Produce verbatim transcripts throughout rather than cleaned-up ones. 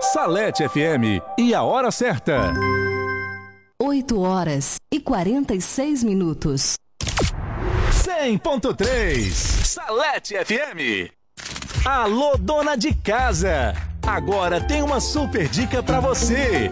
Salete F M e a hora certa. oito horas e quarenta e seis minutos. cem ponto três Salete F M. Alô, dona de casa. Agora tem uma super dica pra você.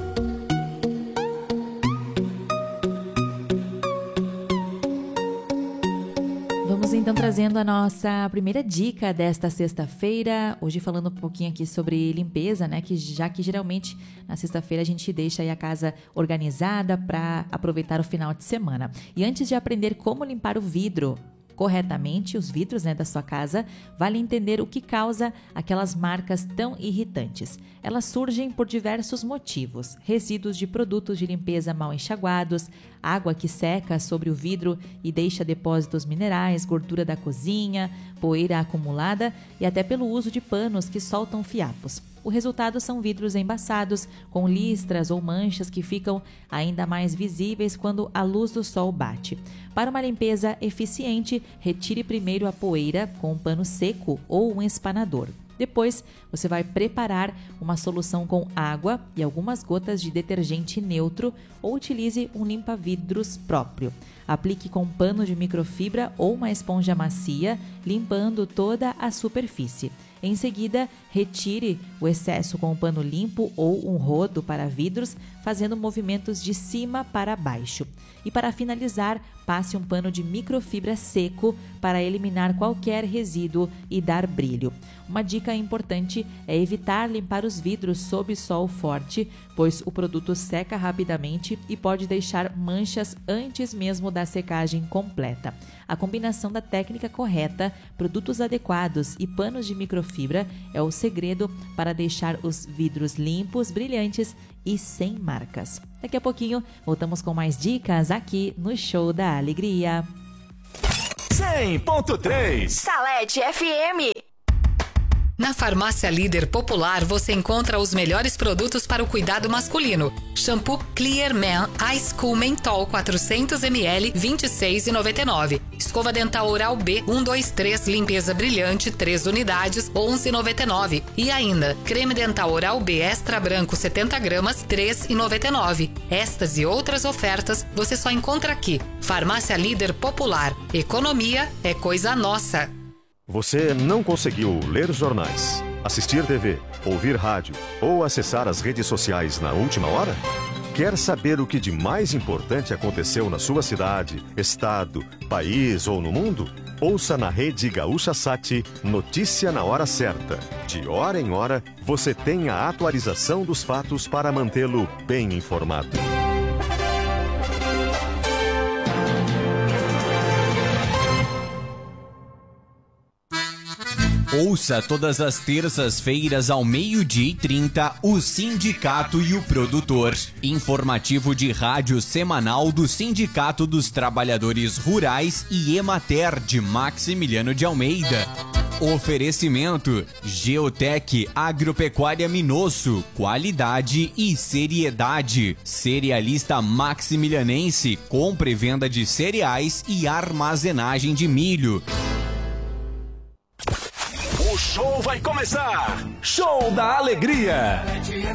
Vamos então trazendo a nossa primeira dica desta sexta-feira. Hoje falando um pouquinho aqui sobre limpeza, né? Que já que geralmente na sexta-feira a gente deixa aí a casa organizada para aproveitar o final de semana. E antes de aprender como limpar o vidro corretamente, os vidros, né, da sua casa, vale entender o que causa aquelas marcas tão irritantes. Elas surgem por diversos motivos: resíduos de produtos de limpeza mal enxaguados, água que seca sobre o vidro e deixa depósitos minerais, gordura da cozinha, poeira acumulada e até pelo uso de panos que soltam fiapos. O resultado são vidros embaçados, com listras ou manchas que ficam ainda mais visíveis quando a luz do sol bate. Para uma limpeza eficiente, retire primeiro a poeira com um pano seco ou um espanador. Depois, você vai preparar uma solução com água e algumas gotas de detergente neutro ou utilize um limpa-vidros próprio. Aplique com pano de microfibra ou uma esponja macia, limpando toda a superfície. Em seguida, retire o excesso com um pano limpo ou um rodo para vidros, fazendo movimentos de cima para baixo. E para finalizar, passe um pano de microfibra seco para eliminar qualquer resíduo e dar brilho. Uma dica importante é evitar limpar os vidros sob sol forte, pois o produto seca rapidamente e pode deixar manchas antes mesmo da secagem completa. A combinação da técnica correta, produtos adequados e panos de microfibra é o segredo para deixar os vidros limpos, brilhantes e sem marcas. Daqui a pouquinho voltamos com mais dicas aqui no Show da Alegria. cem ponto três Salete F M. Na Farmácia Líder Popular você encontra os melhores produtos para o cuidado masculino. Shampoo Clear Man Ice Cool Mentol quatrocentos mililitros, vinte e seis reais e noventa e nove centavos. Escova dental Oral B um, dois, três limpeza brilhante, três unidades, onze reais e noventa e nove centavos. E ainda, creme dental Oral B extra branco setenta gramas, três reais e noventa e nove centavos. Estas e outras ofertas você só encontra aqui. Farmácia Líder Popular. Economia é coisa nossa. Você não conseguiu ler jornais, assistir T V, ouvir rádio ou acessar as redes sociais na última hora? Quer saber o que de mais importante aconteceu na sua cidade, estado, país ou no mundo? Ouça na Rede Gaúcha Sat Notícia na Hora Certa. De hora em hora, você tem a atualização dos fatos para mantê-lo bem informado. Ouça todas as terças-feiras ao meio-dia e trinta o Sindicato e o Produtor. Informativo de rádio semanal do Sindicato dos Trabalhadores Rurais e Emater de Maximiliano de Almeida. Oferecimento Geotec Agropecuária Minosso, qualidade e seriedade. Cerealista Maximilianense, compra e venda de cereais e armazenagem de milho. O show vai começar! Show da Alegria!